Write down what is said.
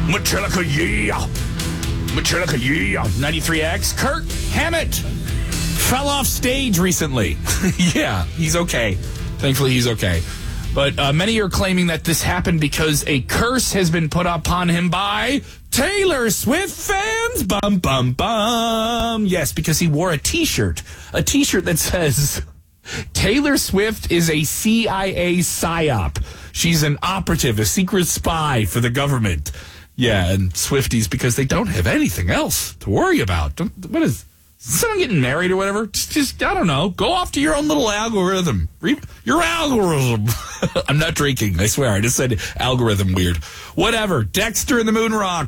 Metallica, yeah. Metallica, yeah. 93X. Kirk Hammett fell off stage recently. Yeah, he's okay. Thankfully, he's okay. But many are claiming that this happened because a curse has been put upon him by Taylor Swift fans. Bum, bum, bum. Yes, because he wore a T-shirt that says, Taylor Swift is a CIA psyop. She's an operative, a secret spy for the government. Yeah, and Swifties, because they don't have anything else to worry about. What is someone getting married or whatever? Just I don't know. Go off to your own little algorithm. Read your algorithm. I'm not drinking, I swear. I just said algorithm weird. Whatever. Dexter and the Moon Rock.